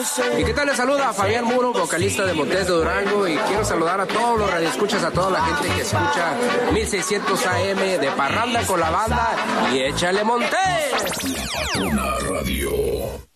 ¿Y qué tal? Les saluda a Fabián Muro, vocalista de Montes de Durango, y quiero saludar a todos los radioescuchas, a toda la gente que escucha 1600 AM de Parranda con la Banda y échale Montes. La Patrona Radio.